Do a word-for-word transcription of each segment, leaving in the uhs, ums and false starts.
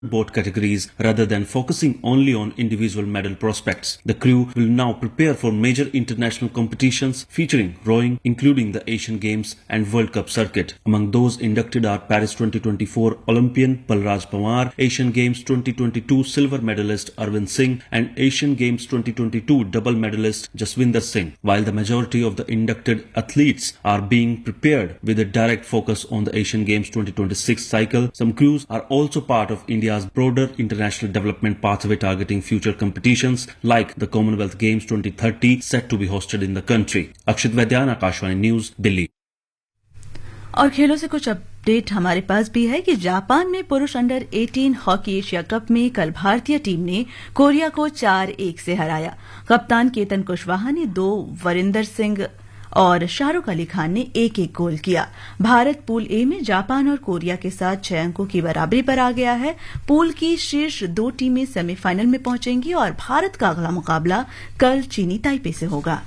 both categories rather than focusing only on individual medal prospects. The crew will now prepare for major international competitions featuring rowing, including the Asian Games and World Cup circuit. Among those inducted are Paris twenty twenty-four Olympian Balraj Pawar, Asian Games twenty twenty-two silver medalist Arvind Singh and Asian Games twenty twenty-two double medalist Jaswinder Singh. While the majority of the inducted athletes are being prepared with a direct focus on the Asian Games twenty twenty-six cycle, some crews are also part of India's broader international development pathway targeting future competitions like the Commonwealth Games twenty thirty set to be hosted in the country. Akshit Vaidyan, Akashvani News, Delhi. और खेलों से कुछ update हमारे पास भी है कि Japan में पुरुष अंडर अठारह हॉकी एशिया कप में कल भारतीय टीम ने कोरिया को चार एक से हराया। कप्तान केतन कुशवाहा ने दो, वरिंदर सिंह और शाहरुख अली खान ने एक एक गोल किया। भारत पूल ए में जापान और कोरिया के साथ छह अंकों की बराबरी पर आ गया है। पूल की शीर्ष दो टीमें सेमीफाइनल में पहुंचेंगी और भारत का अगला मुकाबला कल चीनी ताइपे से होगा।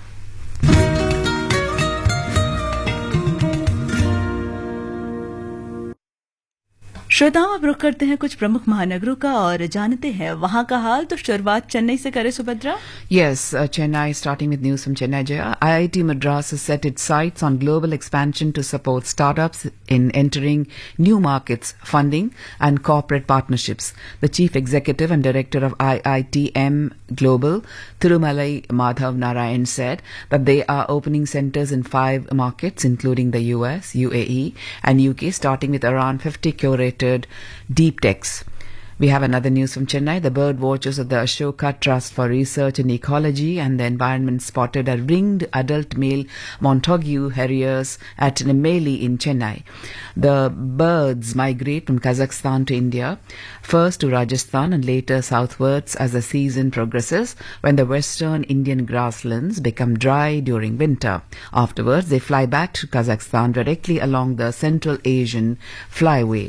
श्रोताओं, अब रुख करते हैं कुछ प्रमुख महानगरों का और जानते हैं वहां का हाल। तो शुरुआत चेन्नई से करे Subhadra. Yes, uh, Chennai, starting with news from Chennai, Jaya. I I T Madras has set its sights on global expansion to support startups in entering new markets, funding and corporate partnerships. The Chief Executive and Director of I I T M Global, Thirumalai Madhav Narayan, said that they are opening centers in five markets, including the U S, U A E and U K, starting with around fifty curated deep techs. We have another news from Chennai. The bird watchers of the Ashoka Trust for Research in Ecology and the Environment spotted a ringed adult male Montague harriers at Nemeli in Chennai. The birds migrate from Kazakhstan to India, first to Rajasthan and later southwards as the season progresses, when the western Indian grasslands become dry during winter. Afterwards, they fly back to Kazakhstan directly along the Central Asian Flyway.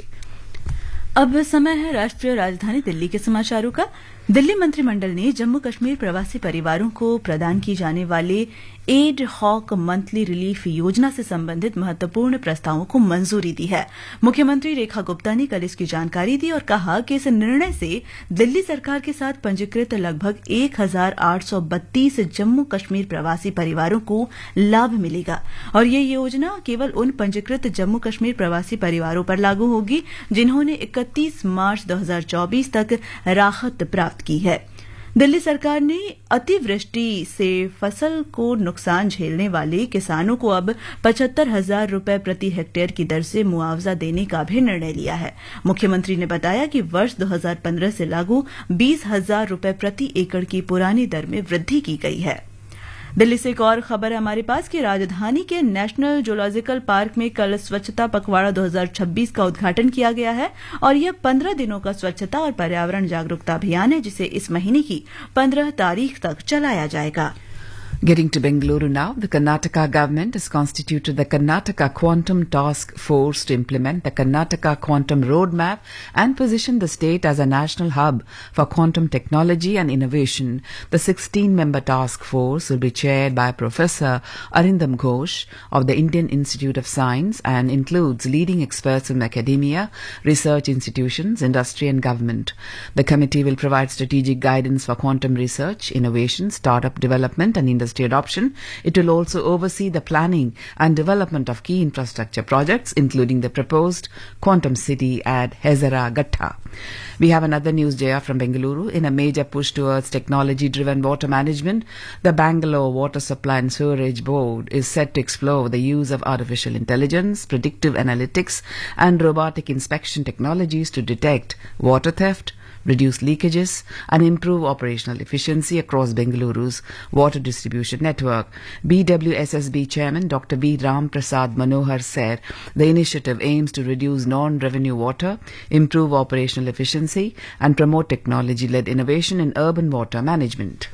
अब समय है राष्ट्रीय राजधानी दिल्ली के समाचारों का। दिल्ली मंत्रिमंडल ने जम्मू कश्मीर प्रवासी परिवारों को प्रदान की जाने वाले एड हॉक मंथली रिलीफ योजना से संबंधित महत्वपूर्ण प्रस्तावों को मंजूरी दी है। मुख्यमंत्री रेखा गुप्ता ने कल इसकी जानकारी दी और कहा कि इस निर्णय से दिल्ली सरकार के साथ पंजीकृत लगभग एक हजार आठ सौ बत्तीस जम्मू कश्मीर प्रवासी परिवारों को लाभ मिलेगा और ये योजना केवल उन पंजीकृत जम्मू कश्मीर प्रवासी परिवारों पर लागू होगी जिन्होंने इकतीस मार्च दो हजार चौबीस तक राहत प्राप्त की है। दिल्ली सरकार ने अतिवृष्टि से फसल को नुकसान झेलने वाले किसानों को अब पचहत्तर हजार रूपये प्रति हेक्टेयर की दर से मुआवजा देने का भी निर्णय लिया है। मुख्यमंत्री ने बताया कि वर्ष दो हजार पंद्रह से लागू बीस हजार रूपये प्रति एकड़ की पुरानी दर में वृद्धि की गई है। दिल्ली से एक और खबर है हमारे पास कि राजधानी के नेशनल जूलॉजिकल पार्क में कल स्वच्छता पखवाड़ा दो हजार छब्बीस का उद्घाटन किया गया है और यह पंद्रह दिनों का स्वच्छता और पर्यावरण जागरूकता अभियान है जिसे इस महीने की पंद्रह तारीख तक चलाया जाएगा। Getting to Bengaluru now, the Karnataka government has constituted the Karnataka Quantum Task Force to implement the Karnataka Quantum Roadmap and position the state as a national hub for quantum technology and innovation. The sixteen-member task force will be chaired by Professor Arindam Ghosh of the Indian Institute of Science and includes leading experts from academia, research institutions, industry and government. The committee will provide strategic guidance for quantum research, innovation, startup development and industry adoption. It will also oversee the planning and development of key infrastructure projects, including the proposed quantum city at Hezaragatta. We have another news, Jaya, from Bengaluru. In a major push towards technology-driven water management, the Bangalore Water Supply and Sewerage Board is set to explore the use of artificial intelligence, predictive analytics, and robotic inspection technologies to detect water theft, reduce leakages and improve operational efficiency across Bengaluru's water distribution network. B W S S B Chairman Doctor V. Ram Prasad Manohar said the initiative aims to reduce non-revenue water, improve operational efficiency and promote technology-led innovation in urban water management.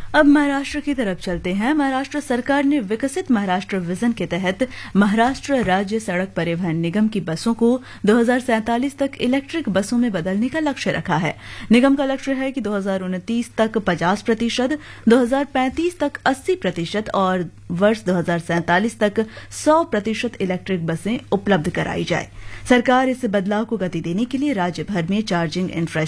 अब महाराष्ट्र की तरफ चलते हैं। महाराष्ट्र सरकार ने विकसित Maharashtra vision के तहत महाराष्ट्र राज्य सड़क परिवहन निगम की बसों को दो हज़ार सैंतालीस तक इलेक्ट्रिक बसों में बदलने का लक्ष्य रखा है। निगम का लक्ष्य है कि दो हज़ार उनतीस तक पचास प्रतिशत, दो हज़ार पैंतीस तक अस्सी प्रतिशत और वर्ष दो हज़ार सैंतालीस तक सौ प्रतिशत इलेक्ट्रिक बसें उपलब्ध कराई जाए। सरकार इस बदलाव को गति देने के लिए राज्य भर में चार्जिंग इंफ्रास्ट्रक्चर